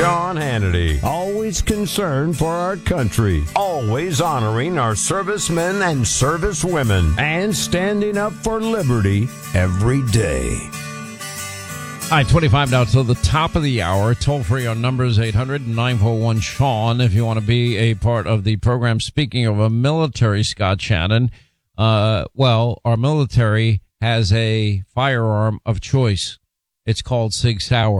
Sean Hannity. Always concerned for our country. Always honoring our servicemen and servicewomen. And standing up for liberty every day. All right, 25 now to the top of the hour. Toll free on numbers 800-941-SEAN if you want to be a part of the program. Speaking of a military, Scott Shannon, well, our military has a firearm of choice. It's called Sig Sauer.